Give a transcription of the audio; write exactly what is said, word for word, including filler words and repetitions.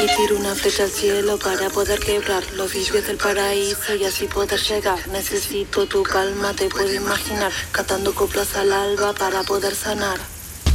Y tiro una flecha al cielo para poder quebrar los vidrios del paraíso y así poder llegar. Necesito tu calma, te puedo imaginar, cantando coplas al alba para poder sanar.